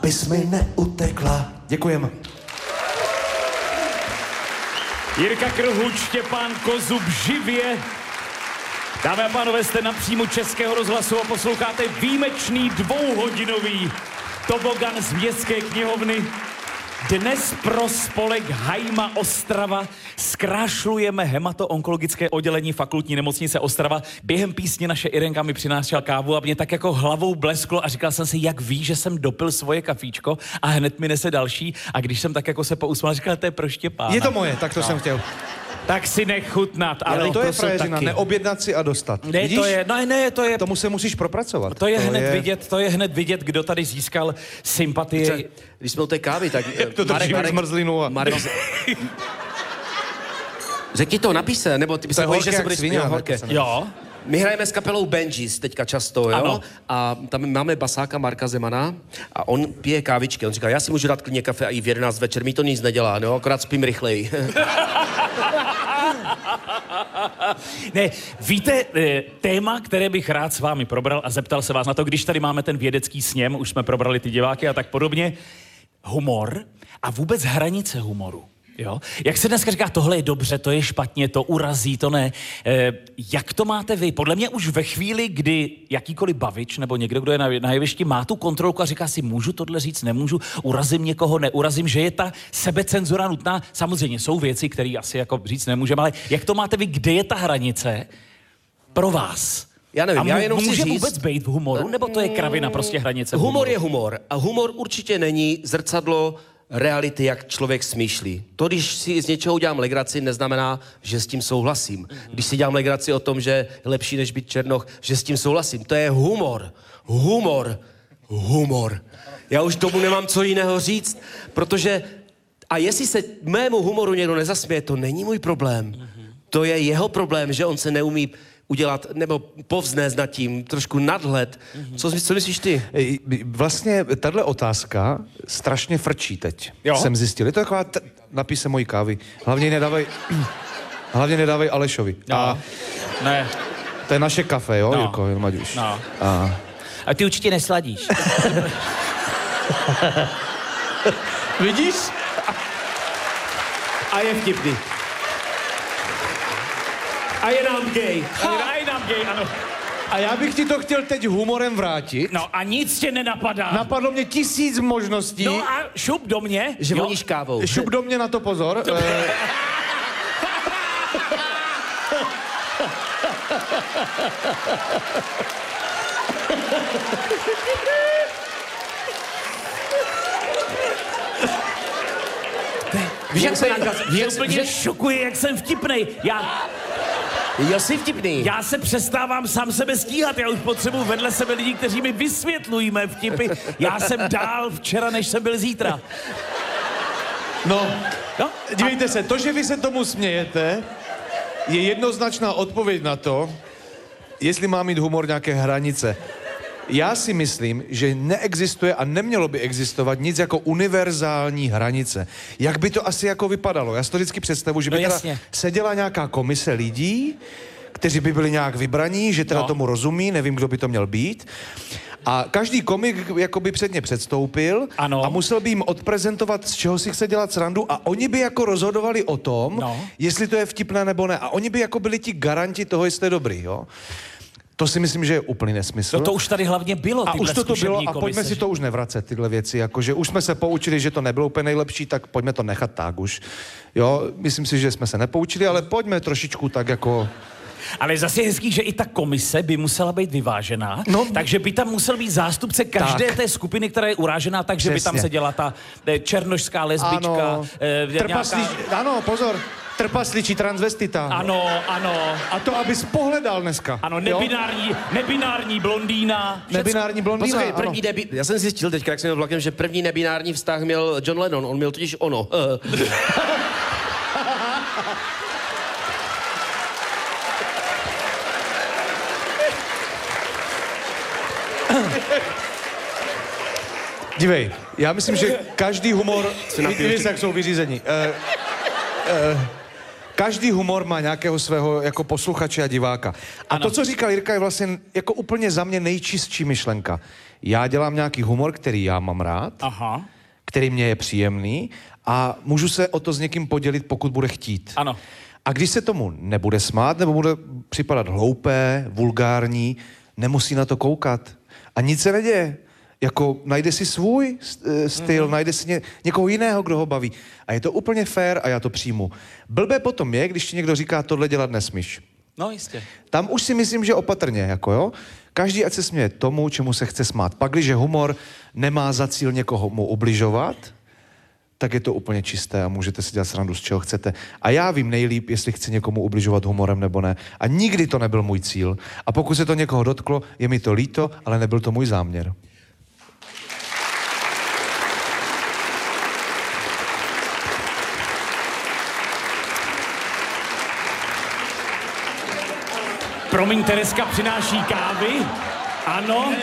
bys mi neutekla. Děkujeme. Jirka Krhuč, Štěpán Kozub živě. Dámy a pánové, jste na příjmu Českého rozhlasu a posloucháte výjimečný dvouhodinový tobogan z Městské knihovny. Dnes pro spolek Hajma Ostrava zkrášlujeme hematoonkologické oddělení Fakultní nemocnice Ostrava. Během písně naše Irenka mi přinášela kávu a mě tak jako hlavou blesklo a říkal jsem si, jak ví, že jsem dopil svoje kafíčko a hned mi nese další. A když jsem tak jako se pousmál, říkal, to je pro Štěpána. Je to moje, tak to jsem chtěl. Tak si nech chutnat, ale to je frajeřina, neobjednat si a dostat. Ne, vidíš? To je... Tomu se musíš propracovat. To je hned vidět, kdo tady získal sympatii. Když jsme u té kávy, tak... to drží zmrzlinu a... Marek, řekni to, napiš se, nebo ty se bojíš, že se budeš horké. Jo. My hrajeme s kapelou Benjis teďka často, jo? Ano. A tam máme basáka Marka Zemana a on pije kávičky. On říká, já si můžu dát klidně kafe a i v 11 večer, mi to nic nedělá, no, akorát spím rychleji. Ne, víte, téma, které bych rád s vámi probral a zeptal se vás na to, když tady máme ten vědecký sněm, už jsme probrali ty diváky a tak podobně, humor a vůbec hranice humoru. Jo? Jak se dneska říká, tohle je dobře, to je špatně, to urazí, to ne. Jak to máte vy? Podle mě už ve chvíli, kdy jakýkoliv bavič nebo někdo, kdo je na jevišti, má tu kontrolku a říká si, můžu tohle říct, nemůžu, urazím někoho, neurazím, že je ta sebecenzura nutná. Samozřejmě jsou věci, které asi jako říct nemůžeme, ale jak to máte vy, kde je ta hranice pro vás? Já nevím, já jenom může chci říct... vůbec být v humoru, nebo to je kravina prostě hranice Humor humoru? je humor a humor určitě není zrcadlo reality, jak člověk smýšlí. To, když si z něčeho udělám legraci, neznamená, že s tím souhlasím. Když si dělám legraci o tom, že je lepší než být černoch, že s tím souhlasím. To je humor. Humor. Já už tomu nemám co jiného říct, protože... A jestli se mému humoru někdo nezasměje, to není můj problém. To je jeho problém, že on se neumí udělat, nebo povznést nad tím, trošku nadhled. Co myslíš ty? Vlastně tahle otázka strašně frčí teď. Jo? Jsem zjistil. Je to taková, napij se mojí kávy. Hlavně nedávej Alešovi. No. A Ne. to je naše kafe, jo, No. Jirko, jenom ať už. No. A ty určitě nesladíš. Vidíš? A je vtipný. A je nám gay. A je nám gay, ano. A já bych ti to chtěl teď humorem vrátit. No a nic tě nenapadá. Napadlo mě 1000 možností. No a šup do mě. Že jo. voníš kávou. Šup do mě na to pozor. Víš, jak se Mě úplně šokuje, jak jsem vtipnej. Jo, jsi vtipný. Já se přestávám sám sebe stíhat, já už potřebuji vedle sebe lidi, kteří mi vysvětlují mé vtipy. Já jsem dál včera, než jsem byl zítra. No, No? dívejte se, to, že vy se tomu smějete, je jednoznačná odpověď na to, jestli má mít humor nějaké hranice. Já si myslím, že neexistuje a nemělo by existovat nic jako univerzální hranice. Jak by to asi jako vypadalo? Já si to vždycky představuji, že by teda seděla nějaká komise lidí, kteří by byli nějak vybraní, že teda tomu rozumí, nevím, kdo by to měl být. A každý komik jako by před ně předstoupil a musel by jim odprezentovat, z čeho si chce dělat srandu a oni by jako rozhodovali o tom, jestli to je vtipné nebo ne. A oni by jako byli ti garanti toho, jestli je dobrý, jo. To si myslím, že je úplný nesmysl. No to už tady hlavně bylo, a už to bylo a pojďme si to už nevracet, tyhle věci, jakože už jsme se poučili, že to nebylo úplně nejlepší, tak pojďme to nechat tak už. Jo, myslím si, že jsme se nepoučili, ale pojďme trošičku tak jako... Ale zase je hezký, že i ta komise by musela být vyvážená, takže by tam musel být zástupce každé té skupiny, která je urážená, takže by tam seděla ta černošská lesbička. Ano, pozor. Trpasličí transvestita. Ano. A to, abys pohledal dneska. Ano, nebinární blondýna. Nebinární blondýna, Poslouchej, já jsem zjistil teďka, jak jsem měl vlakem, že první nebinární vztah měl John Lennon. On měl totiž ono. Dívej, já myslím, že každý humor... Víš, jak jsou vyřízení. Každý humor má nějakého svého jako posluchače a diváka. A to, co říkal Jirka, je vlastně jako úplně za mě nejčistší myšlenka. Já dělám nějaký humor, který já mám rád, Aha, který mě je příjemný a můžu se o to s někým podělit, pokud bude chtít. ano. A když se tomu nebude smát, nebo bude připadat hloupé, vulgární, nemusí na to koukat. A nic se neděje. Jako najde si svůj styl, najde si někoho jiného, kdo ho baví. A je to úplně fair a já to přijmu. Blbé potom je, když ti někdo říká, tohle dělat nesmíš. No jistě. Tam už si myslím, že opatrně, jako jo. Každý ať se směje tomu, čemu se chce smát. Pak, když humor nemá za cíl někoho mu ubližovat, tak je to úplně čisté a můžete si dělat srandu, z čeho chcete. A já vím nejlíp, jestli chci někomu ubližovat humorem nebo ne. A nikdy to nebyl můj cíl. A pokud se to někoho dotklo, je mi to líto, ale nebyl to můj záměr. Promiň, Tereska přináší kávy. Ano.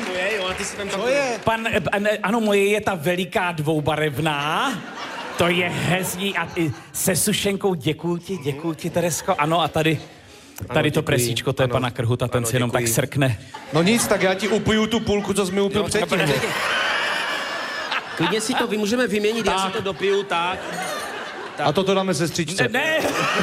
Ano, moje je ta veliká dvoubarevná. To je hezní a i se sušenkou. Děkuju ti, Teresko. Ano, a tady to děkuji. presíčko, to je pana Krhuta, ten si jenom tak děkuji. srkne. No nic, tak já ti upiju tu půlku, co jsi mi upil předtím. Klidně si to můžeme vyměnit, já si to dopiju, tak. A toto dáme sestřičce. Ne.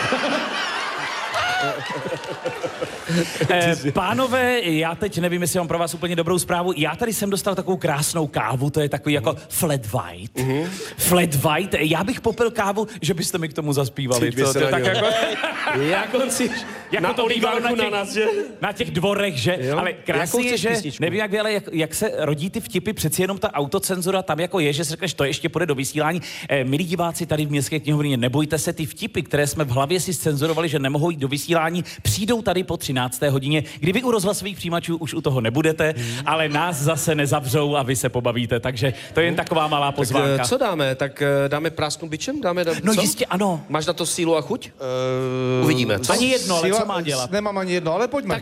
Pánové, já teď nevím, jestli mám pro vás úplně dobrou zprávu. Já tady jsem dostal takovou krásnou kávu, to je takový jako flat white. Flat white. Já bych popil kávu, že byste mi k tomu zaspívali. To je tak jako... Jak on si Jako na to bývalo olivánku na nás, že? na těch dvorech, že? Jo. Ale Jakou krásně je, chceš že písničku? nevím, jak vy, ale jak se rodí ty vtipy, přeci jenom ta autocenzura tam jako je, že si řekneš, to ještě půjde do vysílání. Milí diváci tady v Městské knihovně, nebojte se, ty vtipy, které jsme v hlavě si scenzurovali, že nemohou jít do vysílání, přijdou tady po 13. hodině, kdy vy u rozhlasových přijímačů už u toho nebudete, ale nás zase nezavřou a vy se pobavíte, takže to je jen taková malá pozvánka. Co dáme? Tak dáme prásknu bičem? No co? jistě, ano. Máš na to sílu a chuť? Uvidíme. Co? Ani jedno, ale co má dělat? Nemám ani jedno, ale pojďme.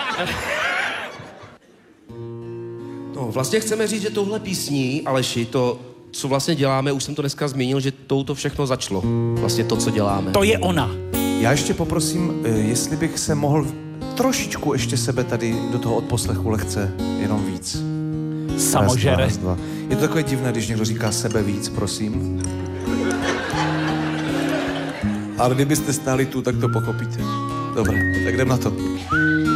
No, vlastně chceme říct, že touhle písní, Aleši, to, co vlastně děláme, už jsem to dneska zmínil, že touto všechno začalo. Vlastně to, co děláme. To je ona. Já ještě poprosím, jestli bych se mohl trošičku ještě sebe tady do toho odposlechu lehce, jenom víc. Samožere. Raz, dva. Je to takové divné, když někdo říká sebe víc, prosím. Ale kdybyste stáli tu, tak to pochopíte. Dobré, tak jdem na to.